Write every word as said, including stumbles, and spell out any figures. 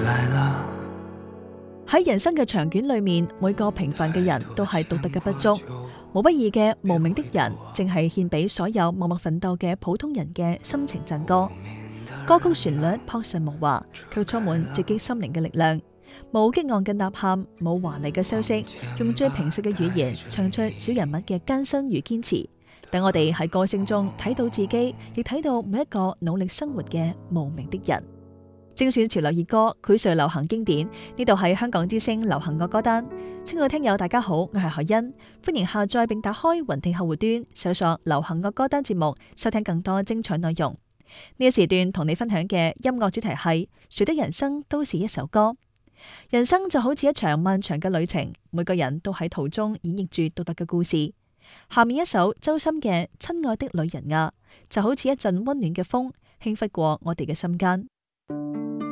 喺人生嘅長卷裏面，每個平凡嘅人都係獨特嘅不足。無不義嘅無名的人，正係獻俾所有默默奮鬥嘅普通人嘅心情讚歌。歌曲旋律樸實無華，卻充滿直擊心靈嘅力量。冇激昂嘅吶喊，冇華麗嘅修飾，用最平實嘅語言唱出小人物嘅艱辛與堅持。等我哋喺歌聲中睇到自己，亦睇到每一個努力生活嘅無名的人。精選潮流熱歌，薈萃流行經典。呢度係香港之聲流行樂歌單。親愛聽友大家好，我係海欣，歡迎下載並打開雲聽客戶端，搜索流行樂歌單節目，收聽更多精彩內容。呢一時段同你分享嘅音樂主題係誰的人生都是一首歌。人生就好似一場漫長嘅旅程，每個人都喺途中演繹住獨特嘅故事。下面一首周深嘅《親愛的女人啊》，就好似一陣溫暖嘅風，輕拂過我哋嘅心間。